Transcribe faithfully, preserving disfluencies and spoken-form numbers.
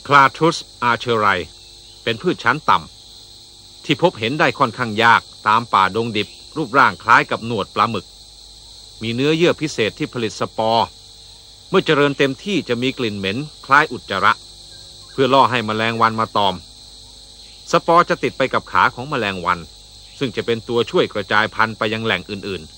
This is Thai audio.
คลาทรุสอาเชอไรเป็นพืชชั้นต่ำที่พบเห็นได้ค่อนข้างยากตามป่าดงดิบรูปร่างคล้ายกับหนวดปลาหมึกมีเนื้อเยื่อพิเศษที่ผลิตสปอร์เมื่อเจริญเต็มที่จะมีกลิ่นเหม็นคล้ายอุจจาระเพื่อล่อให้แมลงวันมาตอมสปอร์จะติดไปกับขาของแมลงวันซึ่งจะเป็นตัวช่วยกระจายพันธุ์ไปยังแหล่งอื่นๆ